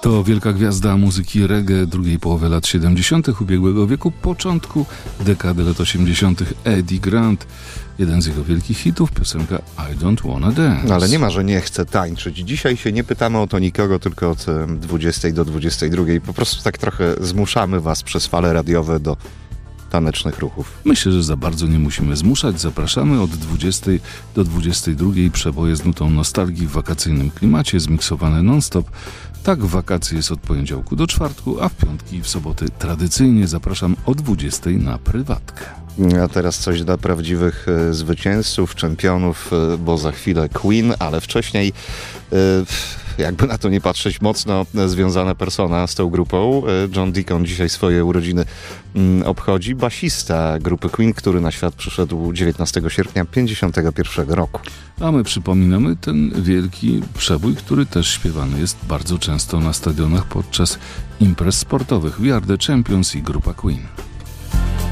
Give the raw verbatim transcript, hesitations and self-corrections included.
To wielka gwiazda muzyki reggae drugiej połowy lat siedemdziesiątych ubiegłego wieku, początku dekady lat osiemdziesiątych Eddie Grant. Jeden z jego wielkich hitów, piosenka I Don't Wanna Dance. No ale nie ma, że nie chce tańczyć. Dzisiaj się nie pytamy o to nikogo, tylko od dwudziestej do dwudziestej drugiej. Po prostu tak trochę zmuszamy was przez fale radiowe do tanecznych ruchów. Myślę, że za bardzo nie musimy zmuszać. Zapraszamy od dwudziestej do dwudziestej drugiej. Przeboje z nutą nostalgii w wakacyjnym klimacie, zmiksowane non-stop. Tak w wakacje jest od poniedziałku do czwartku, a w piątki i w soboty tradycyjnie zapraszam o dwudziestej na prywatkę. A teraz coś dla prawdziwych e, zwycięzców, czempionów, e, bo za chwilę Queen, ale wcześniej, e, jakby na to nie patrzeć, mocno związana persona z tą grupą. E, John Deacon dzisiaj swoje urodziny m, obchodzi. Basista grupy Queen, który na świat przyszedł dziewiętnastego sierpnia pięćdziesiątego pierwszego roku. A my przypominamy ten wielki przebój, który też śpiewany jest bardzo często na stadionach podczas imprez sportowych. We Are The Champions i grupa Queen.